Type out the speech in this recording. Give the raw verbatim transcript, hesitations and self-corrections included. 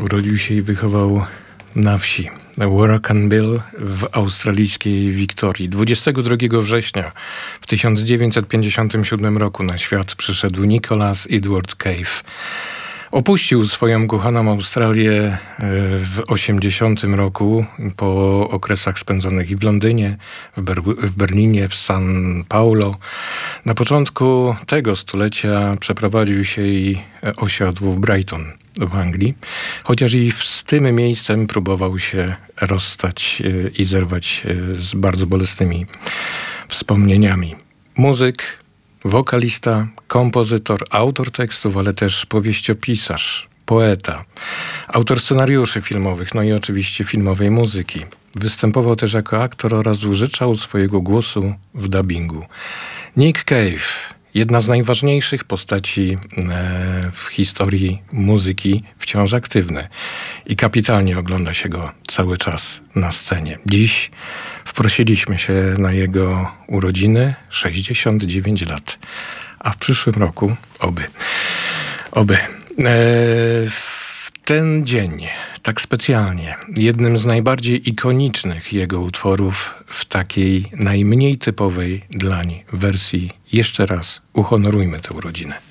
urodził się i wychował na wsi Warracanville w australijskiej Wiktorii. dwudziestego drugiego września w tysiąc dziewięćset pięćdziesiątym siódmym roku na świat przyszedł Nicholas Edward Cave. Opuścił swoją kochaną Australię w osiemdziesiątym roku po okresach spędzonych i w Londynie, w, Ber- w Berlinie, w San Paulo. Na początku tego stulecia przeprowadził się i osiadł w Brighton w Anglii, chociaż i z tym miejscem próbował się rozstać i zerwać z bardzo bolesnymi wspomnieniami. Muzyk, wokalista, kompozytor, autor tekstów, ale też powieściopisarz, poeta, autor scenariuszy filmowych, no i oczywiście filmowej muzyki. Występował też jako aktor oraz użyczał swojego głosu w dubbingu. Nick Cave, jedna z najważniejszych postaci w historii muzyki, wciąż aktywny i kapitalnie ogląda się go cały czas na scenie. Dziś wprosiliśmy się na jego urodziny, sześćdziesiąt dziewięć lat, a w przyszłym roku oby, oby. E, w ten dzień, tak specjalnie, jednym z najbardziej ikonicznych jego utworów w takiej najmniej typowej dlań wersji, jeszcze raz uhonorujmy tę urodzinę.